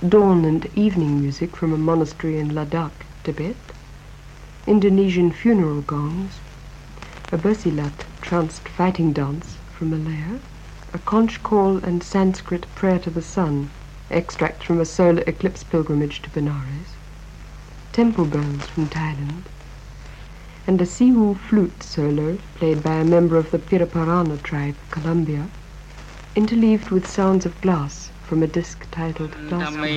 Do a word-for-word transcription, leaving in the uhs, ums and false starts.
dawn and evening music from a monastery in Ladakh, Tibet, Indonesian funeral gongs, a basilat tranced fighting dance from Malaya, a conch call and Sanskrit prayer to the sun, extract from a solar eclipse pilgrimage to Benares, temple bells from Thailand, and a Sihu flute solo played by a member of the Piraparana tribe, Colombia, interleaved with sounds of glass from a disc titled Glass.